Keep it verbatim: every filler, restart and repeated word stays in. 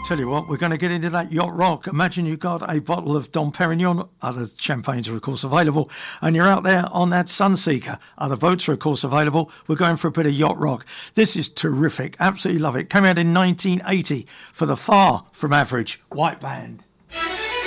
Tell you what, we're going to get into that yacht rock. Imagine you've got a bottle of Dom Perignon. Other champagnes are, of course, available. And you're out there on that Sunseeker. Other boats are, of course, available. We're going for a bit of yacht rock. This is terrific. Absolutely love it. Came out in nineteen eighty for the Far From Average White Band.